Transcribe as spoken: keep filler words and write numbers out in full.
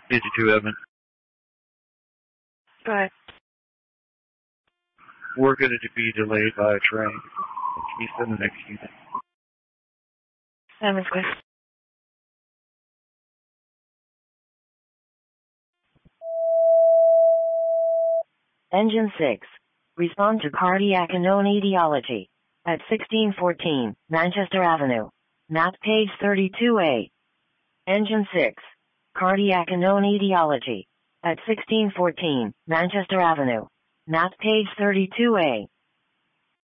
fifty-two, Evan. Go ahead. We're going to be delayed by a train. Can you send the next unit? Seven Square. Engine six. Respond to cardiac unknown etiology. At sixteen fourteen, Manchester Avenue. Map page thirty-two A. Engine six. Cardiac unknown etiology. At sixteen fourteen, Manchester Avenue. Map page thirty-two A.